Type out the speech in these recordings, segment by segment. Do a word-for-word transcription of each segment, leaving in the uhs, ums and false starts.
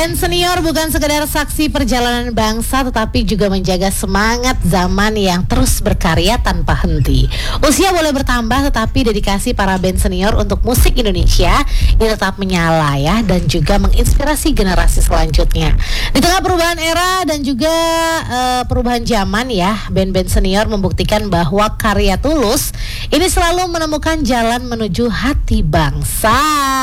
Band senior bukan sekedar saksi perjalanan bangsa, tetapi juga menjaga semangat zaman yang terus berkarya tanpa henti. Usia boleh bertambah, tetapi dedikasi para band senior untuk musik Indonesia ini tetap menyala ya, dan juga menginspirasi generasi selanjutnya. Di tengah perubahan era dan juga uh, perubahan zaman ya, band-band senior membuktikan bahwa karya tulus ini selalu menemukan jalan menuju hati bangsa.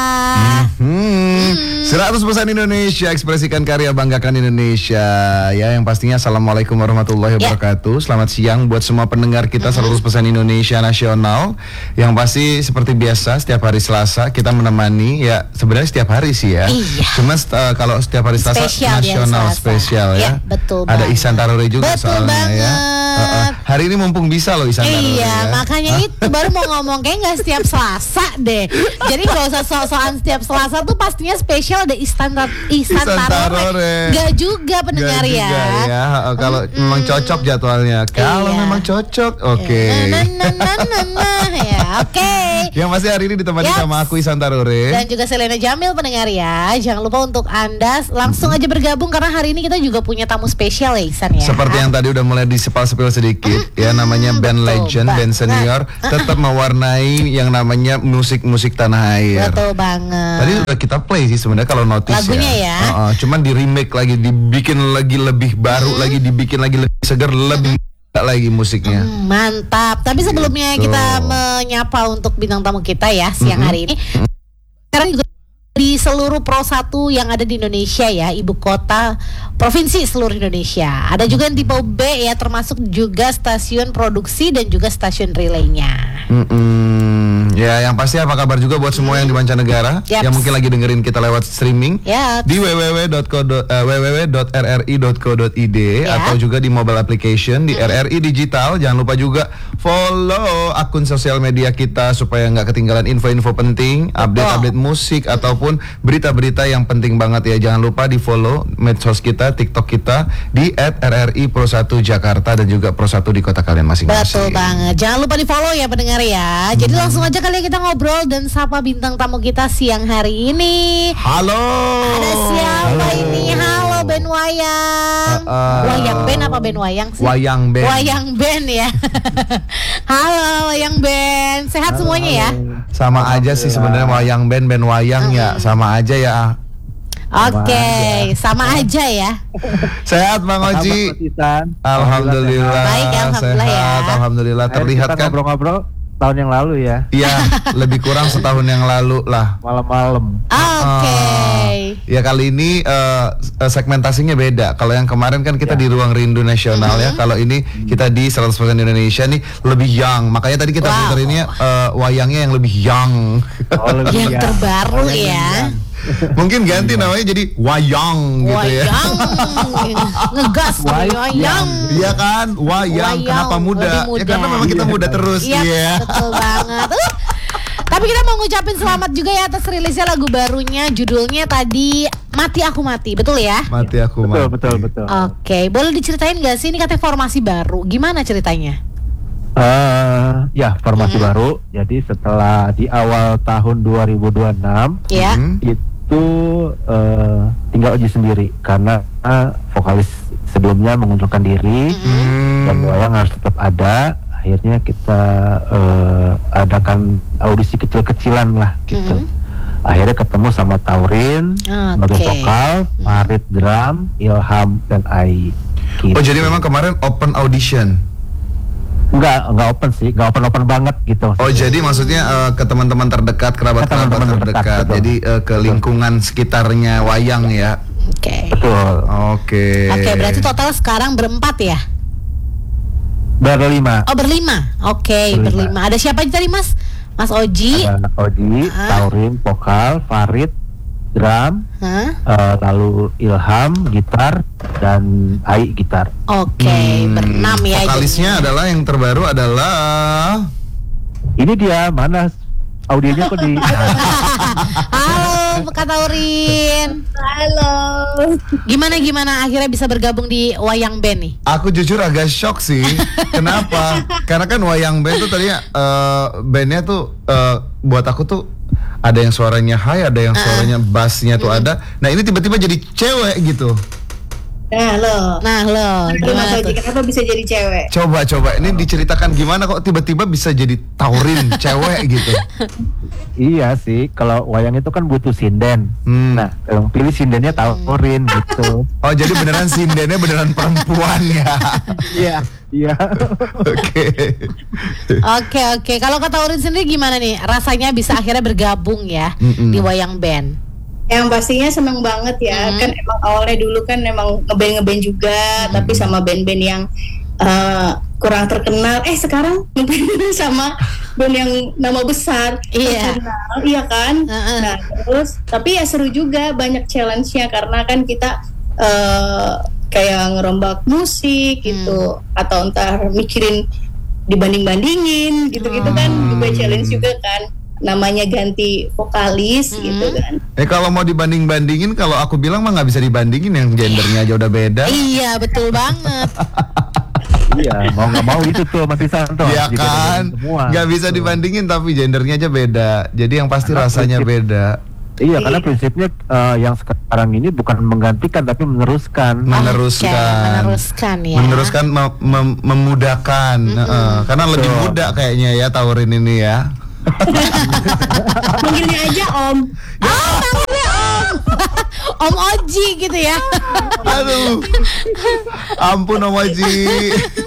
Hmm. Hmm. seratus persen Indonesia, ekspresikan karya, banggakan Indonesia. Ya, yang pastinya assalamualaikum warahmatullahi wabarakatuh. Yeah. Selamat siang buat semua pendengar kita mm-hmm. seratus persen Indonesia Nasional. Yang pasti seperti biasa setiap hari Selasa kita menemani, ya sebenarnya setiap hari sih ya. Iya. Cuma uh, kalau setiap hari Selasa spesial nasional spesial ya. ya betul Ada banget. Ihsan Tarore juga betul soalnya banget. ya. Uh, uh. Hari ini mumpung bisa loh Ihsan Tarore. Iya, ya. makanya Hah? itu baru mau ngomong kayak nggak setiap Selasa deh. Jadi nggak usah sok-sokan setiap Selasa tuh pastinya spesial ada Ihsan Ihsan Tarore. Gak juga pendengar Gak ya. Juga, ya. Kalau mm-hmm. memang cocok jadwalnya. Kalau iya. memang cocok, oke. Okay. Nah, nah, nah, nah, nah, ya, oke. Okay. Yang pasti hari ini ditemani Yaps. sama aku Ihsan Tarore dan juga Selena Jamil pendengar ya. Jangan lupa untuk Anda langsung mm-hmm. aja bergabung karena hari ini kita juga punya tamu spesial ya Ihsan ya. Seperti yang tadi udah mulai disepal-sepil sedikit mm-hmm. ya, namanya band betul, legend, bang. band senior nah. tetap mewarnai yang namanya musik-musik tanah air. Betul banget. Tadi udah kita play sih sebenarnya kalau notice lagunya ya. ya. Uh-uh. Cuman di remake lagi, dibikin lagi lebih baru mm-hmm. lagi, dibikin lagi lebih segar, lebih mm-hmm. lagi musiknya. Mm, mantap. Tapi sebelumnya gitu. kita menyapa untuk bintang tamu kita ya siang mm-hmm. hari ini. Sekarang juga di seluruh Pro satu yang ada di Indonesia ya, ibu kota provinsi seluruh Indonesia. Ada juga yang tipe B ya, termasuk juga stasiun produksi dan juga stasiun relaynya. Mm-mm. Ya, yang pasti apa kabar juga buat semua yang di mancanegara Yaps. yang mungkin lagi dengerin kita lewat streaming Yaps. di w w w dot r r i dot co dot i d yeah. atau juga di mobile application di mm-hmm. R R I Digital. Jangan lupa juga follow akun sosial media kita supaya nggak ketinggalan info-info penting, update-update musik ataupun berita-berita yang penting banget ya. Jangan lupa di follow medsos kita, TikTok kita di et r r i pro satu Jakarta dan juga Pro satu di kota kalian masing-masing. Betul banget. Jangan lupa di follow ya pendengar ya. Jadi hmm. langsung aja kali kita ngobrol dan sapa bintang tamu kita siang hari ini. Halo. Ada siapa Halo. ini? Halo Ben Wayang. Uh, uh, Wayang Ben apa Ben Wayang sih? Wayang Ben. Wayang Ben ya. Halo Wayang Ben. Sehat halo, semuanya halo. ya? Sama aja sih sebenarnya Wayang Ben, Ben Wayang hmm. ya sama aja ya. Oke, okay, sama aja ya. Sehat Bang Oji. Alhamdulillah. Baik, alhamdulillah sehat, ya. Alhamdulillah. Terlihat kan ngobrol-ngobrol tahun yang lalu ya. Iya, lebih kurang setahun yang lalu lah. Malam-malam. Oke. Okay. Uh, ya kali ini uh, segmentasinya beda. Kalau yang kemarin kan kita ya. di Ruang Rindu Nasional mm-hmm. ya. Kalau ini kita di seratus persen Indonesia nih lebih young. Makanya tadi kita wow. puterin uh, wayangnya yang lebih young. Oh, lebih yang young. terbaru oh, ya. Mungkin ganti namanya jadi wayang gitu ya. Wayang. Ngegas wayang. Iya kan? Wayang. Wayang. Kenapa muda? muda? Ya karena memang kita muda terus. Iya. Yeah. Betul banget. Uh. Tapi kita mau ngucapin selamat juga ya atas rilisnya lagu barunya, judulnya tadi Mati Aku Mati, betul ya? Mati Aku Mati. Betul, betul, betul. Oke, okay. Boleh diceritain gak sih ini katanya formasi baru? Gimana ceritanya? Uh, ya formasi mm-hmm. baru. Jadi setelah di awal tahun dua ribu dua puluh enam yeah. itu uh, tinggal Oji sendiri karena uh, vokalis sebelumnya mengundurkan diri mm-hmm. dan Wayang harus tetap ada. Akhirnya kita uh, adakan audisi kecil-kecilan lah gitu. Mm-hmm. Akhirnya ketemu sama Taurin sebagai okay. vokal, Farid drum, Ilham dan Ai. Gitu. Oh jadi memang kemarin open audition? Enggak, enggak open sih, enggak open-open banget gitu. Oh jadi maksudnya uh, ke teman-teman terdekat, kerabat-kerabat terdekat, terdekat. Jadi uh, ke lingkungan sekitarnya Wayang ya. Oke. Okay. Betul. Oke. Okay. Oke, okay, berarti total sekarang berempat ya? Berlima. Oh berlima. Oke, okay, berlima. berlima. Ada siapa aja tadi Mas? Mas Oji. Ada Oji, uh. Taurin, vokal, Farid, drum, huh? uh, lalu Ilham, gitar, dan Ai, gitar. Oke, okay, hmm, berenam ya. Vokalisnya jadinya. Adalah yang terbaru adalah ini dia, mana audionya kok di Halo Kak Taurin. Halo. Gimana gimana akhirnya bisa bergabung di Wayang Band nih? Aku jujur agak shock sih. Kenapa? Karena kan Wayang Band tuh tadinya uh, bandnya tuh uh, buat aku tuh ada yang suaranya high, ada yang suaranya bassnya tuh Mm-mm. ada. Nah ini tiba-tiba jadi cewek gitu. Nah lo, Nah lo, Mas gimana Oji, tuh? kenapa bisa jadi cewek? Coba coba ini diceritakan gimana kok tiba-tiba bisa jadi taurin cewek gitu. Iya sih, kalau wayang itu kan butuh sinden. Hmm. Nah, yang pilih sindennya taurin gitu. Oh jadi beneran sindennya beneran perempuan ya. Iya, iya. Oke. Oke oke, kalau kata Urin sendiri gimana nih? Rasanya bisa akhirnya bergabung ya Mm-mm. di wayang band. Yang pastinya seneng banget ya, Hmm. kan emang awalnya dulu kan emang ngeband ngeband juga, tapi sama band-band yang uh, kurang terkenal. Eh sekarang ngeband sama band yang nama besar, Iya. terkenal, iya kan? Uh-uh. Nah terus, tapi ya seru juga, banyak challenge-nya karena kan kita uh, kayak ngerombak musik gitu, atau entar mikirin dibanding-bandingin gitu-gitu kan, juga challenge juga kan. Namanya ganti vokalis Hmm. gitu kan. Eh kalau mau dibanding-bandingin, kalau aku bilang mah nggak bisa dibandingin, yang gendernya aja udah beda. Iya betul banget. Iya, mau nggak mau itu tuh Mas Risanto. Iya Dibandingin kan, semua. nggak bisa Tuh. dibandingin tapi gendernya aja beda. Jadi yang pasti Karena rasanya prinsip- beda. Iya, karena prinsipnya eh, yang sekarang ini bukan menggantikan tapi meneruskan. Meneruskan. Oke, meneruskan ya. Meneruskan mem- mem- memudahkan. Heeh. Karena lebih Betul. muda kayaknya ya taurin ini ya. Panggilnya aja Om. Oh, panggilnya Om. Om Oji gitu ya. Aduh. Ampun Om Oji.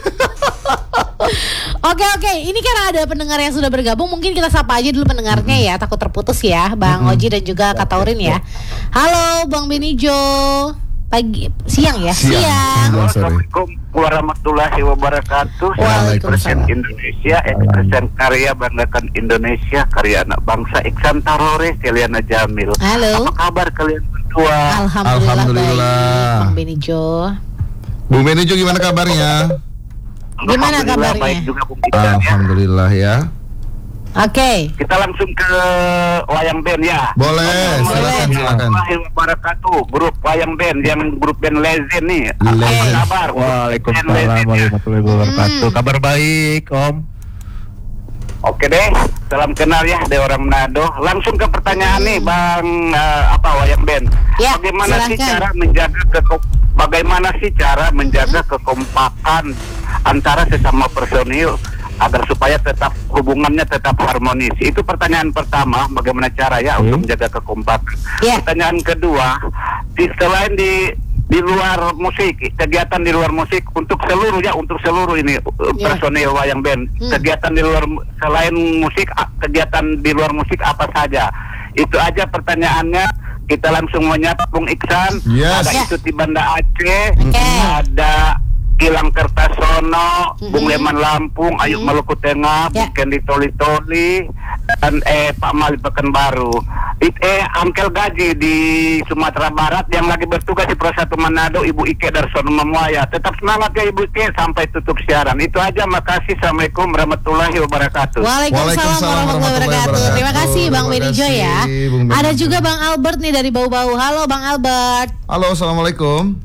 Oke oke, ini kan ada pendengar yang sudah bergabung. Mungkin kita sapa aja dulu pendengarnya ya, takut terputus ya, Bang Oji dan juga Kak Taurin ya. Halo Bang Benijo. Pagi, siang ya? Siang. Siang. Siang. Assalamualaikum warahmatullahi wabarakatuh. Waalaikumsalam. Presiden Indonesia, Presiden Karya Banggakan Indonesia, karya anak bangsa Iksan Tarore, Seliana Jamil. Halo. Apa kabar kalian berdua? Alhamdulillah, Alhamdulillah. baik, Bang Benijo. Bung Benijo gimana kabarnya? Gimana Alhamdulillah, kabarnya? baik juga Bung Iksan ya. Alhamdulillah ya. Oke. Kita langsung ke wayang band ya. Boleh, silakan silakan. Warahmatullahi wabarakatuh. Grup wayang band yang grup band legend nih. Apa Legend. kabar? Waalaikumsalam Band legend ya. warahmatullahi wabarakatuh. Hmm. Kabar baik, Om. Oke deh, salam kenal ya dari orang Manado. Langsung ke pertanyaan nih, Bang eh, apa wayang band. Ya, bagaimana sih silakan. cara menjaga ke bagaimana sih cara menjaga kekompakan antara sesama personil agar supaya tetap hubungannya tetap harmonis? Itu pertanyaan pertama, bagaimana cara ya Hmm. untuk menjaga kekompakan. Ya. Pertanyaan kedua, di, selain di di luar musik, kegiatan di luar musik untuk seluruh ya untuk seluruh ini uh, Ya. personil wayang band, Hmm. kegiatan di luar selain musik, a- kegiatan di luar musik apa saja? Itu aja pertanyaannya. Kita langsung menyapa Bung Iksan. Yes. Ada Ya. itu di Banda Aceh, Oke. ada Gilang Kertasono, Bung Mm-mm. Leman Lampung, Ayu Mm. Maluku Tengah, Ya. Bung Kendi Toli Toli, dan eh Pak Mali Pekanbaru. It, eh Angkel Gaji di Sumatera Barat yang lagi bertugas di Pro satu Manado, Ibu Ike Darsono Memuaya. Tetap semangat ya Ibu Ike sampai tutup siaran. Itu aja, makasih. Assalamualaikum warahmatullahi wabarakatuh. Waalaikumsalam Waalaikumsalam warahmatullahi wabarakatuh. warahmatullahi Terima kasih Bang wabarakatuh. Benijo Terima ya. kasih, Bung Benijo. Ada juga Bang Albert nih dari Bau-Bau. Halo Bang Albert. Halo, assalamualaikum.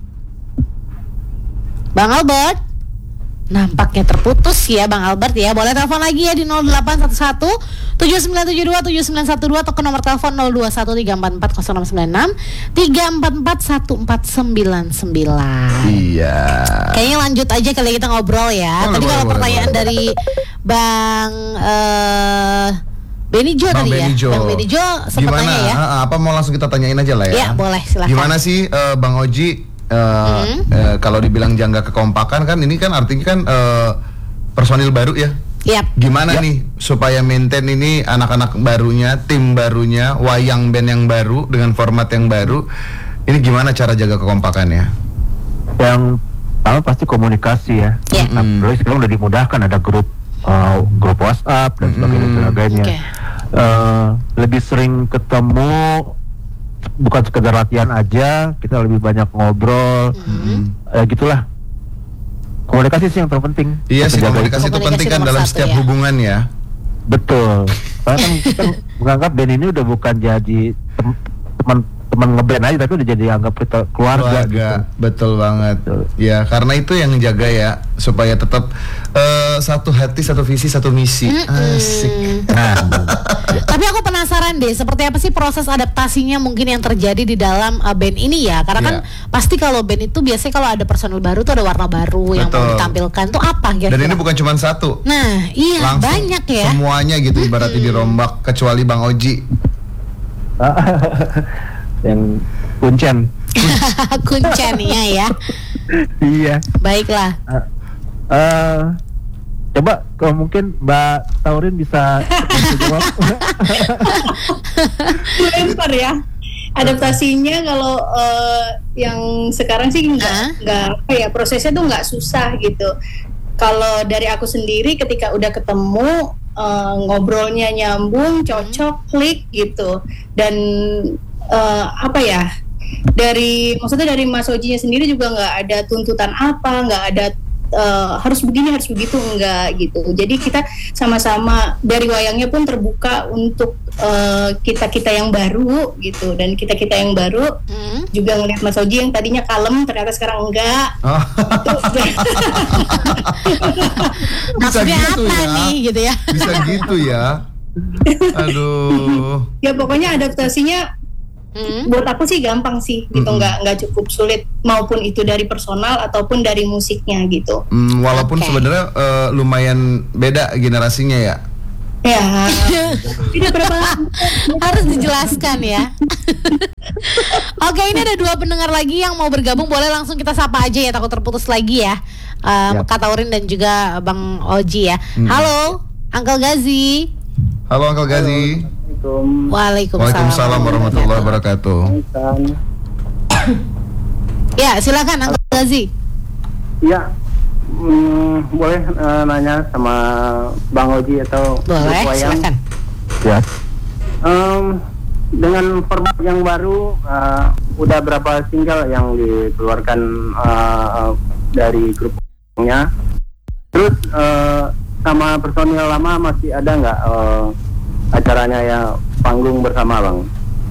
Bang Albert. Nampaknya terputus ya Bang Albert ya. Boleh telepon lagi ya di nol delapan satu satu tujuh sembilan tujuh dua tujuh sembilan satu dua atau ke nomor telepon nol dua satu tiga empat empat nol enam sembilan enam tiga empat empat satu empat sembilan sembilan. Iya. Kayaknya lanjut aja kali kita ngobrol ya. Boleh, Tadi boleh, kalau boleh, pertanyaan boleh. dari Bang eh Benijo Bang tadi Benijo. ya. Bang Benijo sempat Gimana? tanya ya. Ah, apa mau langsung kita tanyain aja lah ya? Ya, boleh, silakan. Gimana sih eh, Bang Oji eh, Hmm. eh, kalau dibilang jangka kekompakan kan ini kan artinya kan eh, personil baru ya. Yap. Gimana Yap. nih supaya maintain ini anak-anak barunya, tim barunya, wayang band yang baru dengan format yang baru. Ini gimana cara jaga kekompakannya? Yang pertama pasti komunikasi ya. Ya. Nah, Mm. terus sekarang udah dimudahkan, ada grup uh, grup WhatsApp dan sebagainya Mm. sebagainya. Oke. Uh, lebih sering ketemu, bukan sekedar latihan aja, kita lebih banyak ngobrol. Hmm. Ya gitulah. Komunikasi sih yang terpenting. Iya sih, Kita jaga komunikasi itu Komunikasi penting kan nomor dalam satu setiap ya. hubungan ya. itu. Betul. Karena kan kita menganggap band ini udah bukan jadi tem- teman teman ngeband aja tapi udah jadi anggap kita keluarga, keluarga gitu. Betul banget. Betul. Ya, karena itu yang jaga ya supaya tetap uh, satu hati, satu visi, satu misi. Mm-mm. Asik. Nah, Tapi aku penasaran deh, seperti apa sih proses adaptasinya mungkin yang terjadi di dalam uh, band ini ya? Karena kan Iya. pasti kalau band itu biasanya kalau ada personel baru tuh ada warna baru yang mau Betul. ditampilkan tuh apa Dan kira-kira? ini bukan cuma satu. Nah, iya Langsung banyak ya. semuanya gitu ibaratnya dirombak kecuali Bang Oji. yang kuncen. Kuncinya ya. Iya. Baiklah. Eh, coba kalau mungkin Mbak Taurin bisa bisa jawab. Lempar ya. Adaptasinya kalau eh, yang sekarang sih nggak Ah. nggak apa ya, prosesnya tuh nggak susah gitu. Kalau dari aku sendiri ketika udah ketemu eh, ngobrolnya nyambung, cocok, klik gitu. Dan eh, apa ya? Dari maksudnya dari Mas Ojinya sendiri juga nggak ada tuntutan apa, nggak ada uh, harus begini harus begitu, enggak gitu. Jadi kita sama-sama dari wayangnya pun terbuka untuk uh, kita-kita yang baru gitu, dan kita-kita yang baru Hmm. juga ngeliat Mas Oji yang tadinya kalem ternyata sekarang enggak. Oh. Bisa Maksudnya gitu apa ya? nih gitu ya? Bisa gitu ya. Aduh. Ya pokoknya adaptasinya Hmm. buat aku sih gampang sih gitu, Mm-mm. nggak nggak cukup sulit, maupun itu dari personal ataupun dari musiknya gitu. Hmm, walaupun Oke. sebenarnya eh, lumayan beda generasinya ya. Ya tidak berapa. Harus dijelaskan ya. Oke, ini ada dua pendengar lagi yang mau bergabung. Boleh langsung kita sapa aja ya, takut terputus lagi ya. Um, Yap. Kak Taurin dan juga Bang Oji ya. Hmm. Halo, Uncle Gazi. Halo Uncle Gazi. Waalaikumsalam. Waalaikumsalam warahmatullahi wabarakatuh. Ya, silakan Uncle Gazi. Iya, mm, boleh eh, nanya sama Bang Oji atau Boleh, Grup Wayang. silakan. Ya. Em, dengan format yang baru, eh, udah berapa single yang dikeluarkan eh, dari grup Wayangnya? Terus eh, sama personil lama masih ada nggak eh, acaranya ya panggung bersama Bang?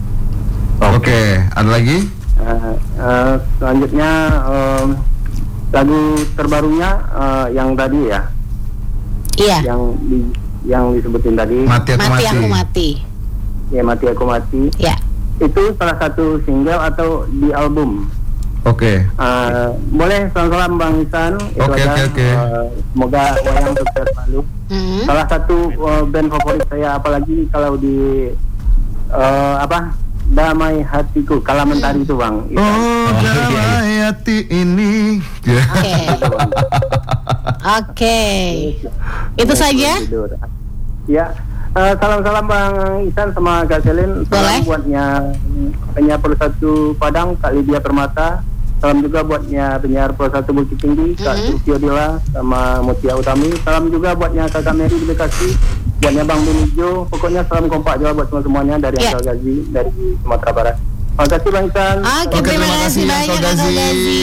Oke, ada lagi? Eh, eh, selanjutnya em, lagu terbarunya eh, yang tadi ya, Iya. yang di, yang disebutin tadi, Mati aku Mati mati. aku mati. ya Mati Aku Mati, Ya. itu salah satu single atau di album? Oke. Eh, boleh salam-salam Bang Isan, itu Oke, aja. oke, oke. Eh, semoga wayang sukses selalu. Hmm. Salah satu eh, band favorit saya, apalagi kalau di eh, apa Damai Hatiku, Kala Mentari itu Bang Isan. Oh, damai hati ini. Ya. Oke. Itu, Bang. Oke. Itu saja? Tidur. Ya, eh, salam-salam Bang Isan sama Kak Selin. Boleh. Salam buatnya penyiar Pro satu Padang, Kak Lydia Permata. Salam juga buatnya penyiar Pro satu Bukit Tinggi, Kak Mhm. Sucio Dila sama Mutia Utami. Salam juga buatnya Kakak Mary di Bekasi, buatnya Bang Benijo. Pokoknya salam kompak juga buat semua-semuanya dari Ya. Uncle Gazi dari Sumatera Barat. Terima kasih Bang Isan. Oke, Oke, terima terima kasih kasih, banyak Uncle Uncle Gazi. Gazi.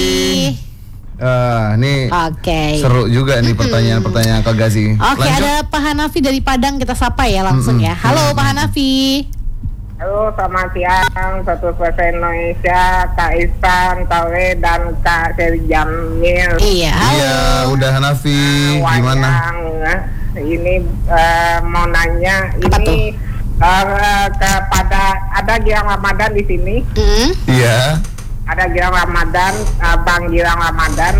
Ah, nih Oke. seru juga nih pertanyaan-pertanyaan Uncle Gazi. Oke, Lanjut. ada Pak Hanafi dari Padang, kita sapa ya langsung Mm-mm. ya. Halo Pak Hanafi. Halo, selamat siang, satu bahasa Indonesia, Kak Isan, Tawe, dan Kak Seri Jamil. Iya, halo. Iya, udah Hanafi, gimana? Wayang, eh, ini eh, mau nanya, Apa ini eh, kepada ada Gilang Ramadan di sini, Hmm. Iya. ada Gilang Ramadan, eh, Bang Gilang Ramadan.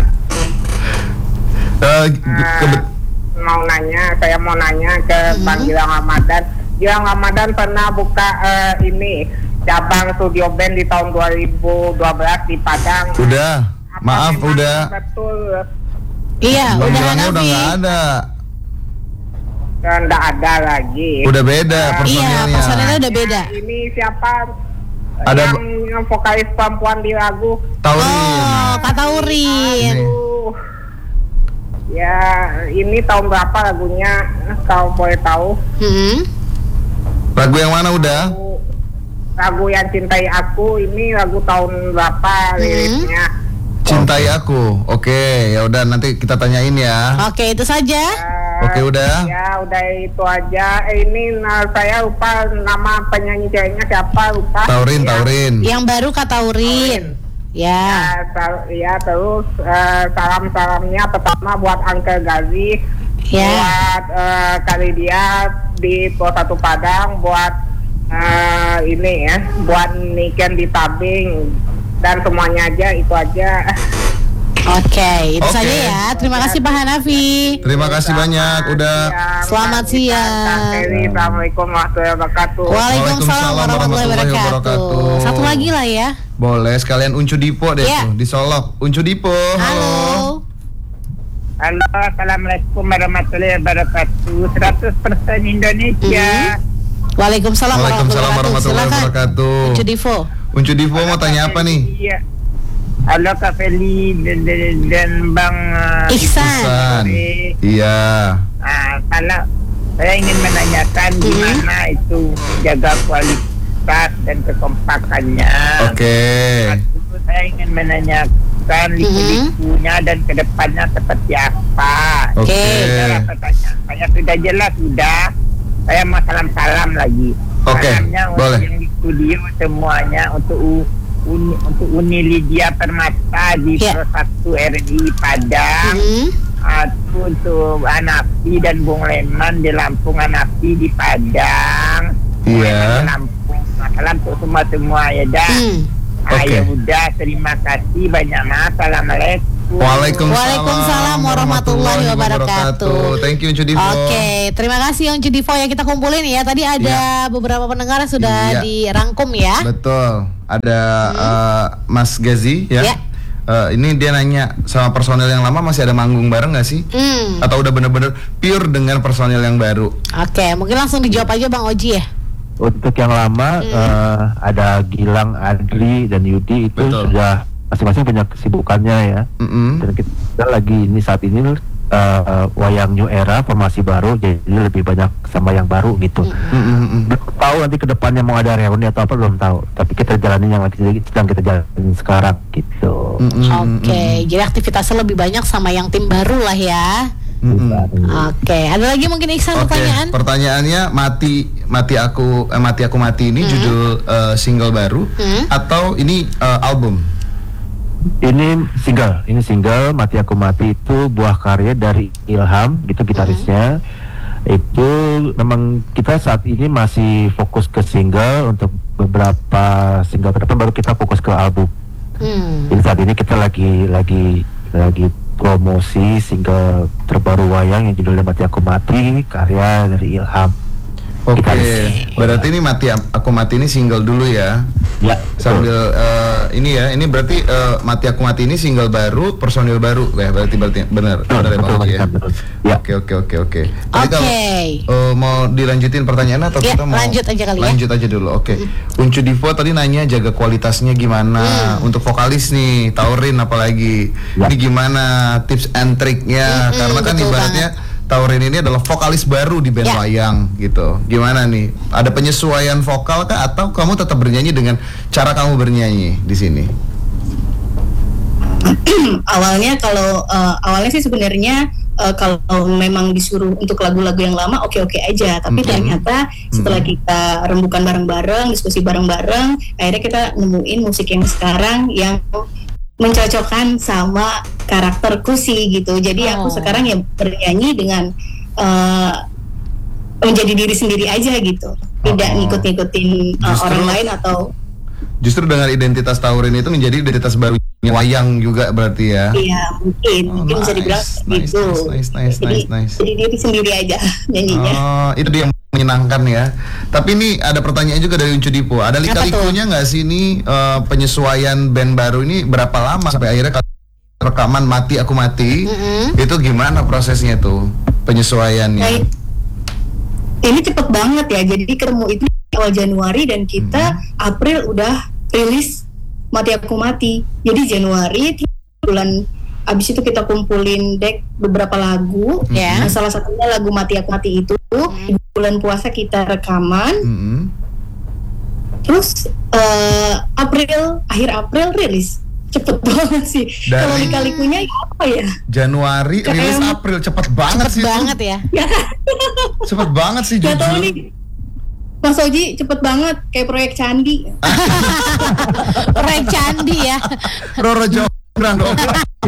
Eh, Eh, kebe- mau nanya, saya mau nanya ke Bang Gilang Ramadan. Gilang Ramadan pernah buka eh, ini cabang studio band di tahun dua ribu dua belas di Padang. udah. Apa Maaf, memang udah. betul Iya, Bang udah Gilangnya udah Hanafi. nggak ada. enggak ada lagi. Udah beda Eh, personilnya. Iya, personilnya udah beda. Ini siapa Ada yang, yang vokalis perempuan di lagu? Taurin. Oh, Kak Taurin. Ini. Aduh. Ya, ini tahun berapa lagunya? Kalau boleh tahu. Hmm. Lagu yang mana udah? Lagu, lagu yang Cintai Aku ini lagu tahun berapa liriknya? Cintai aku. Oke, ya udah nanti kita tanyain ya. Oke, itu saja. Eh, Oke. Oke, udah. Ya, udah itu aja. Eh, ini nah, saya lupa nama penyanyi ceweknya siapa, lupa. Taurin, ya. Taurin. Yang baru Kak Taurin. Ya. Ya, sal- ya terus uh, salam-salamnya pertama buat Uncle Gazi, Ya. buat uh, Kak Lydia di Pos satu Padang, buat uh, ini ya, buat Niken di Tabing, dan semuanya aja, itu aja. Oke, itu Oke. saja ya. Terima kasih Pak Hanafi. Terima kasih banyak udah. Selamat siang. Kak Ferry, Assalamualaikum warahmatullahi wabarakatuh. Waalaikumsalam warahmatullahi wabarakatuh. wabarakatuh. Satu lagi lah ya. Boleh sekalian Uncu Dipo deh Ya. tuh di Solok. Uncu Dipo. Halo. Halo, Assalamualaikum warahmatullahi wabarakatuh. seratus persen Indonesia. Waalaikumsalam Waalaikumsalam warahmatullahi Silakan. wabarakatuh. Uncu Divo. Uncu Dipo mau tanya apa nih? Iya. Halo Kak Feli dan, dan, dan Bang uh, Ihsan. Ihsan. Iya. Ah, kalau saya ingin menanyakan gimana itu jaga kualitas dan kekompakannya. Oke. Satu, saya ingin menanyakan liku-likunya dan kedepannya seperti apa. Oke. Saya pertanyaan saya sudah jelas sudah. Saya mau salam-salam lagi. Oke, Salamnya untuk boleh. yang di studio semuanya, untuk U- Uni, untuk Uni Lydia Permata di Ya. Pro satu R I Padang. Hmm. Aku untuk Anafi dan Bung Leman di Lampung, Anafi di Padang. Bung Iya. Leman di Lampung. Salam untuk semua-semua ya dah. Hmm. Oke. Ayo udah, terima kasih banyak. Assalamualaikum. Waalaikumsalam, Waalaikumsalam warahmatullahi wabarakatuh. Thank you Uncu Dipo. Oke, terima kasih Uncu Divo ya, kita kumpulin ya. Tadi ada beberapa pendengar yang sudah Iya. dirangkum ya. Betul. Ada uh, Mas Gazi ya. Ya. Uh, ini dia nanya sama personel yang lama masih ada manggung bareng nggak sih? Hmm. Atau udah bener-bener pure dengan personel yang baru? Oke, mungkin langsung dijawab aja Bang Oji ya. Untuk yang lama eh, ada Gilang, Adri dan Yudi itu Betul. sudah masing-masing punya kesibukannya ya. Mm-mm. Dan kita lagi ini saat ini eh, wayang new era formasi baru, jadi lebih banyak sama yang baru gitu. Mm-mm. Belum tahu nanti kedepannya mau ada reuni atau apa belum tahu. Tapi kita jalanin yang lagi sedang kita jalanin sekarang gitu. Mm-mm. Oke, jadi aktivitasnya lebih banyak sama yang tim baru lah ya. Mm-mm. Oke, ada lagi mungkin Iksan Oke, pertanyaan? pertanyaannya mati mati aku eh, mati aku mati ini judul eh, single baru Hmm. atau ini eh, album? Ini single, ini single Mati Aku Mati itu buah karya dari Ilham, gitu gitarisnya. Itu memang kita saat ini masih fokus ke single, untuk beberapa single ke depan baru kita fokus ke album. Hmm. Jadi saat ini kita lagi lagi lagi promosi single terbaru wayang yang judulnya Mati Aku Mati, karya dari Ilham. Oke, Gitaris. berarti ini mati aku mati ini single dulu ya. Ya, Sambil eh, ini ya, ini berarti eh, mati aku mati ini single baru, personil baru, ya berarti berarti benar, betul, benar ya Bang betul, Oji ya. betul, betul. Ya. Oke oke oke oke. Tadi Oke. kalau eh, mau dilanjutin pertanyaan atau Ya, kita mau lanjut aja kali ya. Lanjut aja dulu. Oke. Uncu Divo tadi nanya jaga kualitasnya gimana untuk vokalis nih, Taurin apalagi. Ya. Ini gimana tips and triknya? Mm-mm, Karena kan betul ibaratnya Taurin ini adalah vokalis baru di band Ya. wayang gitu. Gimana nih? Ada penyesuaian vokal kah atau kamu tetap bernyanyi dengan cara kamu bernyanyi di sini? Awalnya kalau eh, awalnya sih sebenarnya eh, kalau memang disuruh untuk lagu-lagu yang lama oke-oke aja, tapi Mhm. ternyata setelah kita rembukan bareng-bareng, diskusi bareng-bareng, akhirnya kita nemuin musik yang sekarang yang mencocokkan sama karakterku sih gitu. Jadi aku Oh. sekarang ya bernyanyi dengan eh, menjadi diri sendiri aja gitu, tidak Oh. ngikut-ngikutin eh, Justru- orang lain atau Justru dengan identitas Taurin itu menjadi identitas baru wayang juga berarti ya. iya mungkin Oh, mungkin bisa nice, dibilang nice, gitu. nice, nice, jadi, nice, nice. jadi diri sendiri aja nyanyinya. Oh, itu dia yang menyenangkan ya. Tapi ini ada pertanyaan juga dari Uncu Dipo. Ada lika-likunya nggak sih ini eh, penyesuaian band baru ini berapa lama sampai akhirnya kalau rekaman Mati Aku Mati Mm-mm. itu gimana prosesnya tuh penyesuaiannya? Nah, ini cepet banget ya. Jadi ketemu itu awal Januari dan kita April udah rilis Mati Aku Mati. Jadi Januari bulan abis itu kita kumpulin deck beberapa lagu. Ya. Nah, salah satunya lagu Mati Aku Mati itu di bulan puasa kita rekaman. Mm-mm. Terus eh, April akhir April rilis. cepet banget sih. Dari- Kalau lika-likunya ya apa ya? Januari Kayak- rilis April cepet banget Cepet sih itu. banget ya. Ya, Cepet banget sih nggak tahu jujur. nih. Mas Oji cepet banget kayak proyek candi. Proyek candi ya. Roro Jonggrang dong.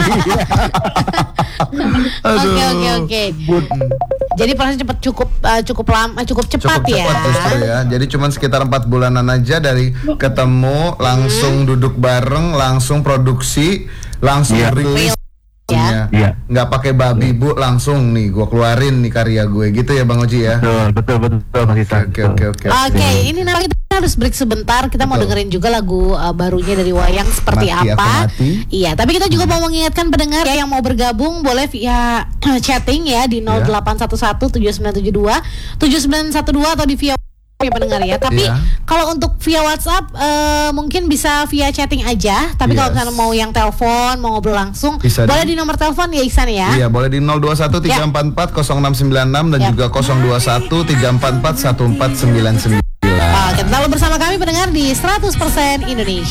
Aduh. Oke oke oke. Jadi proses cepet cukup uh, cukup lama cukup cepat Cukup ya. cepat justru ya. Jadi cuman sekitar empat bulanan aja dari ketemu, langsung duduk bareng, langsung produksi, langsung Iya. rilis. Ya. Iya. Nggak pakai babi bu, langsung nih gua keluarin nih karya gue gitu ya Bang Oji ya. Betul, betul, betul, betul, Mas Isan. Oke oke oke. Oke, ini nanti kita harus break sebentar. Kita mau Betul. dengerin juga lagu uh, barunya dari Wayang seperti Mati Aku apa. Mati. Iya, tapi kita juga mau mengingatkan pendengar ya, yang mau bergabung boleh via chatting ya di nol delapan satu satu tujuh sembilan tujuh dua tujuh sembilan satu dua atau di via ya pendengar ya. Tapi Iya. kalau untuk via WhatsApp eh, mungkin bisa via chatting aja. Tapi kalau Yes. misalnya mau yang telepon, mau ngobrol langsung, Bisa boleh di- di nomor telepon ya Ihsan ya. Iya boleh di nol dua satu tiga empat empat nol enam sembilan enam dan Ya. juga nol dua satu tiga empat empat satu empat sembilan sembilan. Oke, tetaplah bersama kami pendengar di seratus persen Indonesia.